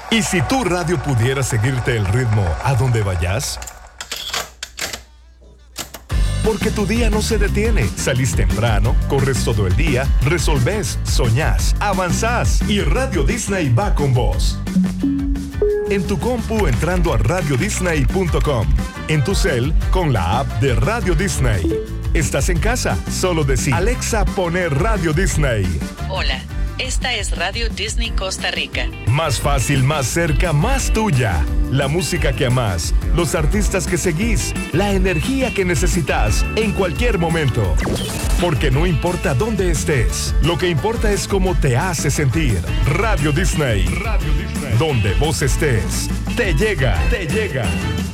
¿Y si tu radio pudiera seguirte el ritmo a donde vayas? Porque tu día no se detiene. Salís temprano, corres todo el día, resolvés, soñás, avanzás y Radio Disney va con vos. En tu compu entrando a radiodisney.com. En tu cel con la app de Radio Disney. Estás en casa, solo decí Alexa, poner Radio Disney. Hola, esta es Radio Disney Costa Rica. Más fácil, más cerca, más tuya. La música que amás, los artistas que seguís, la energía que necesitas en cualquier momento. Porque no importa dónde estés, lo que importa es cómo te hace sentir. Radio Disney. Radio Disney. Donde vos estés, te llega, te llega.